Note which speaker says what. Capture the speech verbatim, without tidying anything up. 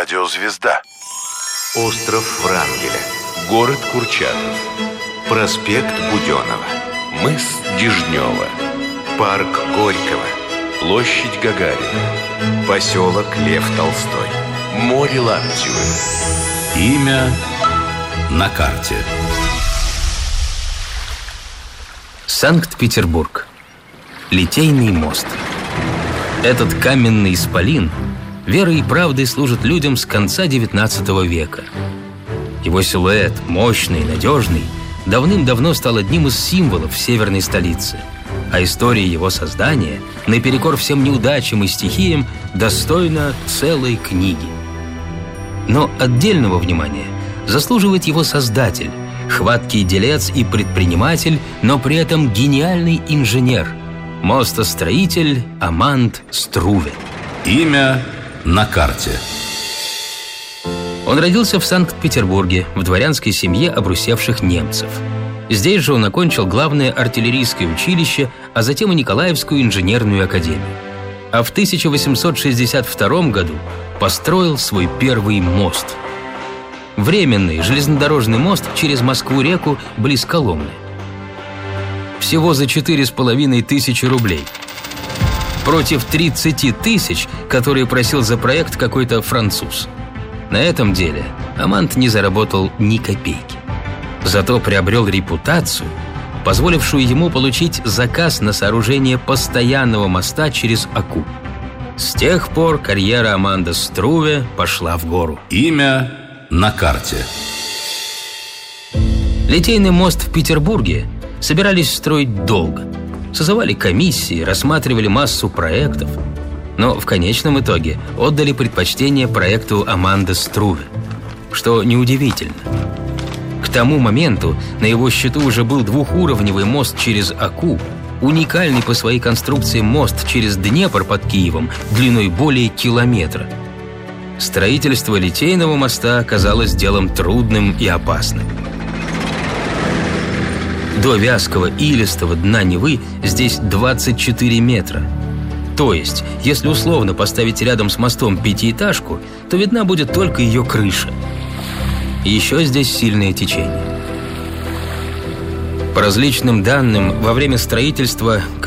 Speaker 1: Радиозвезда.
Speaker 2: Остров Врангеля.
Speaker 1: Город Курчатов.
Speaker 2: Проспект Буденова.
Speaker 1: Мыс Дежнева.
Speaker 2: Парк Горького.
Speaker 1: Площадь Гагарина.
Speaker 2: Поселок Лев Толстой.
Speaker 1: Море Лаптевы.
Speaker 3: Имя на карте.
Speaker 4: Санкт-Петербург. Литейный мост. Этот каменный исполин верой и правдой служит людям с конца девятнадцатого века. Его силуэт, мощный, надежный, давным-давно стал одним из символов северной столицы. А история его создания, наперекор всем неудачам и стихиям, достойна целой книги. Но отдельного внимания заслуживает его создатель, хваткий делец и предприниматель, но при этом гениальный инженер, мостостроитель Аманд Струве.
Speaker 3: Имя на карте.
Speaker 4: Он родился в Санкт-Петербурге в дворянской семье обрусевших немцев. Здесь же он окончил главное артиллерийское училище, а затем и Николаевскую инженерную академию. А в тысяча восемьсот шестьдесят втором году построил свой первый мост. Временный железнодорожный мост через Москву-реку близ Коломны. Всего за четыре с половиной тысячи рублей. Против тридцати тысяч, которые просил за проект какой-то француз. На этом деле Аманд не заработал ни копейки. Зато приобрел репутацию, позволившую ему получить заказ на сооружение постоянного моста через Аку. С тех пор карьера Аманда Струве пошла в гору.
Speaker 3: Имя на карте.
Speaker 4: Литейный мост в Петербурге собирались строить долго. Созывали комиссии, рассматривали массу проектов. Но в конечном итоге отдали предпочтение проекту Аманда Струве, что неудивительно. К тому моменту на его счету уже был двухуровневый мост через Аку, уникальный по своей конструкции мост через Днепр под Киевом длиной более километра. Строительство литейного моста оказалось делом трудным и опасным. До вязкого илистого дна Невы здесь двадцать четыре метра. То есть, если условно поставить рядом с мостом пятиэтажку, то видна будет только ее крыша. И еще здесь сильное течение. По различным данным, во время строительства